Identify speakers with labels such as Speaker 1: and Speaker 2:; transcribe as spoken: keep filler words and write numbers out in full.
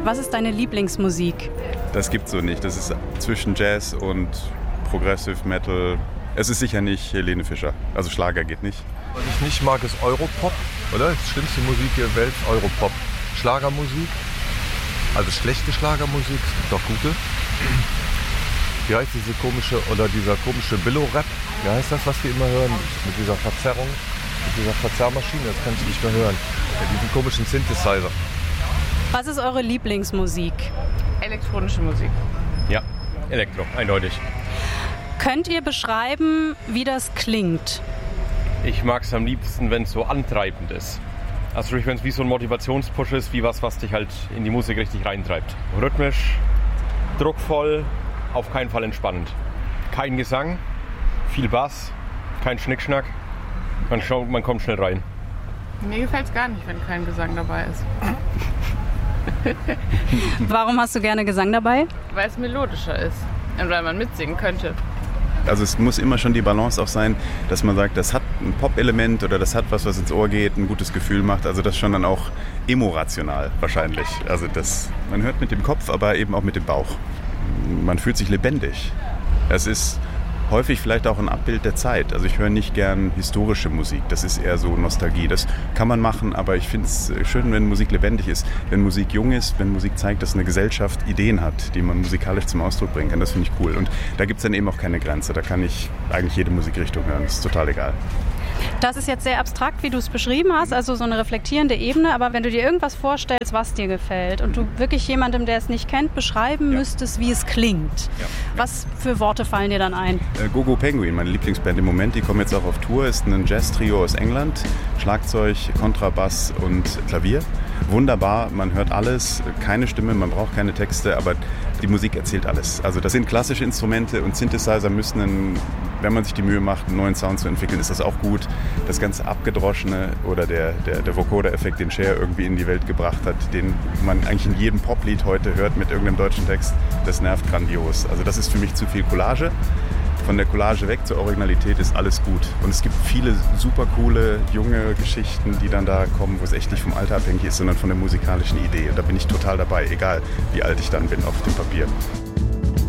Speaker 1: Was ist deine Lieblingsmusik?
Speaker 2: Das gibt's so nicht. Das ist zwischen Jazz und Progressive Metal. Es ist sicher nicht Helene Fischer. Also Schlager geht nicht.
Speaker 3: Was ich nicht mag, ist Europop, oder? Die schlimmste Musik der Welt, Europop. Schlagermusik, also schlechte Schlagermusik, es gibt auch gute. Wie heißt diese komische, oder dieser komische Billo-Rap? Wie heißt das, was die immer hören? Mit dieser Verzerrung, mit dieser Verzerrmaschine, das kann ich nicht mehr hören. Ja, diesen komischen Synthesizer.
Speaker 1: Was ist eure Lieblingsmusik?
Speaker 4: Elektronische Musik.
Speaker 5: Ja, Elektro, eindeutig.
Speaker 1: Könnt ihr beschreiben, wie das klingt?
Speaker 5: Ich mag es am liebsten, wenn es so antreibend ist. Also wenn es wie so ein Motivationspush ist, wie was, was dich halt in die Musik richtig reintreibt. Rhythmisch, druckvoll, auf keinen Fall entspannend. Kein Gesang, viel Bass, kein Schnickschnack. Man, schaut, man kommt schnell rein.
Speaker 4: Mir gefällt es gar nicht, wenn kein Gesang dabei ist.
Speaker 1: Warum hast du gerne Gesang dabei?
Speaker 4: Weil es melodischer ist und weil man mitsingen könnte.
Speaker 2: Also es muss immer schon die Balance auch sein, dass man sagt, das hat ein Pop-Element oder das hat was, was ins Ohr geht, ein gutes Gefühl macht. Also das schon dann auch emorational wahrscheinlich. Also das, man hört mit dem Kopf, aber eben auch mit dem Bauch. Man fühlt sich lebendig. Es ist häufig vielleicht auch ein Abbild der Zeit. Also ich höre nicht gern historische Musik. Das ist eher so Nostalgie. Das kann man machen, aber ich finde es schön, wenn Musik lebendig ist. Wenn Musik jung ist, wenn Musik zeigt, dass eine Gesellschaft Ideen hat, die man musikalisch zum Ausdruck bringen kann. Das finde ich cool. Und da gibt es dann eben auch keine Grenze. Da kann ich eigentlich jede Musikrichtung hören. Das ist total egal.
Speaker 1: Das ist jetzt sehr abstrakt, wie du es beschrieben hast, also so eine reflektierende Ebene. Aber wenn du dir irgendwas vorstellst, was dir gefällt und du wirklich jemandem, der es nicht kennt, beschreiben ja. müsstest, wie es klingt, ja. was für Worte fallen dir dann ein?
Speaker 2: Äh, Gogo Penguin, meine Lieblingsband im Moment, die kommen jetzt auch auf Tour, ist ein Jazz-Trio aus England, Schlagzeug, Kontrabass und Klavier. Wunderbar, man hört alles, keine Stimme, man braucht keine Texte, aber die Musik erzählt alles. Also das sind klassische Instrumente und Synthesizer müssen, einen, wenn man sich die Mühe macht, einen neuen Sound zu entwickeln, ist das auch gut. Das ganze Abgedroschene oder der, der, der Vocoder-Effekt, den Cher irgendwie in die Welt gebracht hat, den man eigentlich in jedem Poplied heute hört mit irgendeinem deutschen Text, das nervt grandios. Also das ist für mich zu viel Collage. Von der Collage weg zur Originalität ist alles gut. Und es gibt viele super coole, junge Geschichten, die dann da kommen, wo es echt nicht vom Alter abhängig ist, sondern von der musikalischen Idee. Und da bin ich total dabei, egal wie alt ich dann bin auf dem Papier.